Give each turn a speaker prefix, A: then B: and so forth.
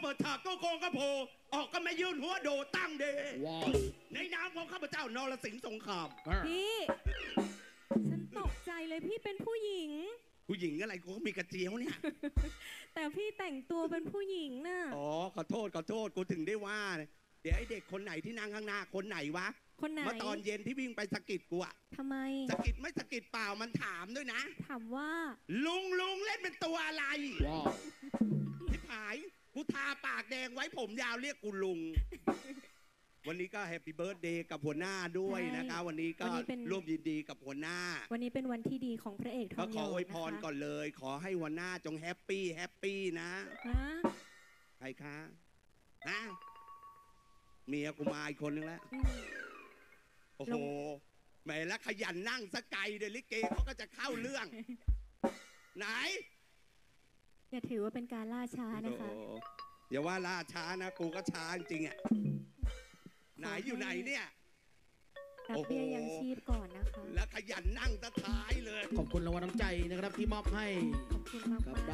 A: ปิดฉากก็โกงก็โผออกก็ไม่ยื่นหัวโดตั้งเดในนามของข้าพเจ้านรสิงห์สงคราม
B: พี่ฉันตกใจเลยพี่เป็นผู้หญิง
A: ผู้หญิงอะไรกูก็มีกระเจียวเนี่ย
B: แต่พี่แต่งตัวเป็นผู้หญิงน่ะ
A: อ๋อขอโทษกูถึงได้ว่าเดี๋ยวไอเด็กคนไหนที่นั่งข้างหน้าคนไหนวะ
B: คนไหน
A: เมื่อตอนเย็นที่วิ่งไปสะกิดกูอะ
B: ทำไม
A: สะกิดไม่สะกิดเปล่ามันถามด้วยนะ
B: ถามว่า
A: ลุงเล่นเป็นตัวอะไรที่ผายกูทาปากแดงไว้ผมยาวเรียกกูลุงวันนี้ก็แฮปปี้เบิร์ธเดย์กับหัวหน้าด้วยนะคะวันนี้ก็ร่วมยินดีกับหัวหน้า
B: วันนี้เป็นวันที่ดีของพระเอกทองหยอด
A: ขออวยพรก่อนเลยขอให้หัวหน้าจงแฮปปี้นะใครคะเมียกูมาอีกคนนึงแล้วโอ้โหแหมแล้วขยันนั่งสกายเดลิเกเขาก็จะเข้าเรื่องไหน
B: อย่าถือว่าเป็นการล่าช้านะคะ
A: อย่าว่าล่าช้านะกูก็ช้าจริงอ่ะไหนอยู่ไหนเนี่ย
B: รับเบี้ยยังชีพก่อนนะคะ
A: แล้วขยันนั่งตะท้ายเลย
C: ขอบคุณรางวัลน้ำใจนะครับที่มอบให้
B: ขอบคุณมาก